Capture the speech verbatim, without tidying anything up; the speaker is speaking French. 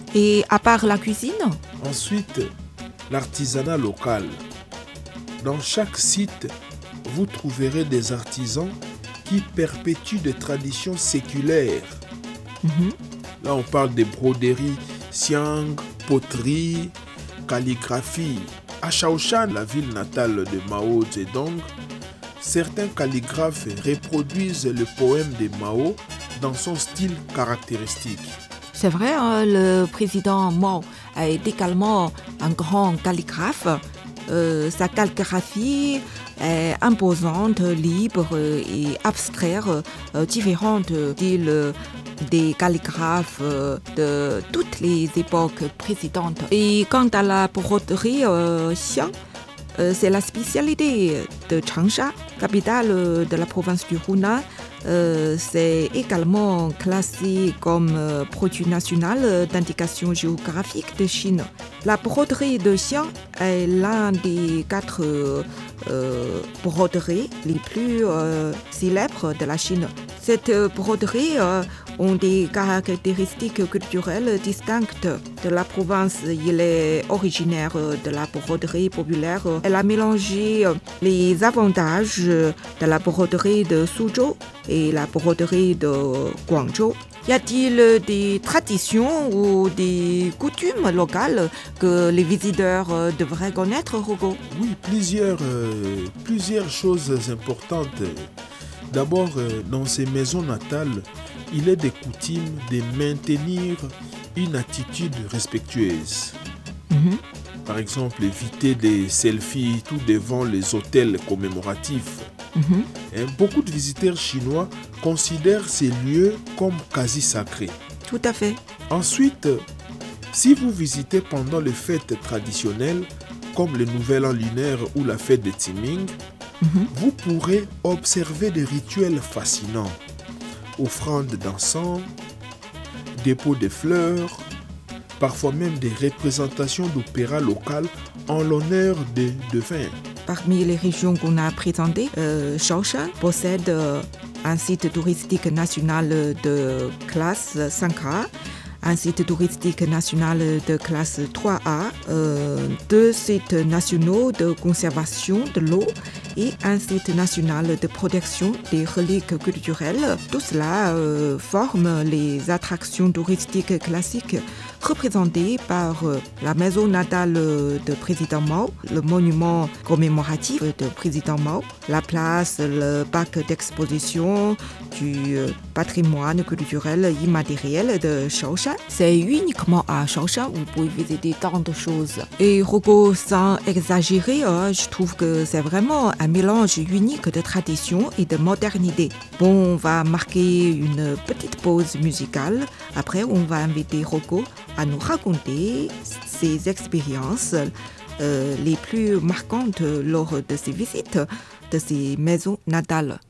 Et à part la cuisine? Ensuite, l'artisanat local. Dans chaque site, vous trouverez des artisans qui perpétuent des traditions séculaires. Mhm. Là, on parle des broderies, siang, poterie, calligraphie. À Shaoshan, la ville natale de Mao Zedong, certains calligraphes reproduisent le poème de Mao dans son style caractéristique. C'est vrai, hein, le président Mao est également un grand calligraphe. Euh, sa calligraphie est imposante, libre et abstraire, euh, différente des, des calligraphes de toutes les époques précédentes. Et quant à la broderie euh, Xiang, euh, c'est la spécialité de Changsha, capitale de la province du Hunan. Euh, c'est également classé comme euh, produit national d'indication géographique de Chine. La broderie de Xiang est l'un des quatre euh, euh, broderies les plus euh, célèbres de la Chine. Cette broderie euh, a des caractéristiques culturelles distinctes de la province. Il est originaire de la broderie populaire. Elle a mélangé les avantages de la broderie de Suzhou et la broderie de Guangzhou. Y a-t-il des traditions ou des coutumes locales que les visiteurs devraient connaître, Hugo? Oui, plusieurs, euh, plusieurs choses importantes. D'abord, euh, dans ces maisons natales, il est des coutumes de maintenir une attitude respectueuse. Mm-hmm. Par exemple, éviter des selfies tout devant les hôtels commémoratifs. Mm-hmm. Et beaucoup de visiteurs chinois considèrent ces lieux comme quasi sacrés. Tout à fait. Ensuite, si vous visitez pendant les fêtes traditionnelles, comme le Nouvel An lunaire ou la fête de Qiming, Mm-hmm. vous pourrez observer des rituels fascinants. Offrandes d'encens, dépôts de fleurs, parfois même des représentations d'opéra local en l'honneur des devins. Parmi les régions qu'on a présentées, euh, Shaoshan possède euh, un site touristique national de classe cinq A, un site touristique national de classe trois A, euh, deux sites nationaux de conservation de l'eau et un site national de protection des reliques culturelles. Tout cela euh, forme les attractions touristiques classiques représentées par euh, la maison natale de président Mao, le monument commémoratif de président Mao, la place, le parc d'exposition du euh, patrimoine culturel immatériel de Shaoshan. C'est uniquement à Shaoshan où vous pouvez visiter tant de choses. Et Hugo, sans exagérer, euh, je trouve que c'est vraiment un mélange unique de tradition et de modernité. Bon, on va marquer une petite pause musicale. Après, on va inviter Hugo à nous raconter ses expériences euh, les plus marquantes lors de ses visites de ses maisons natales.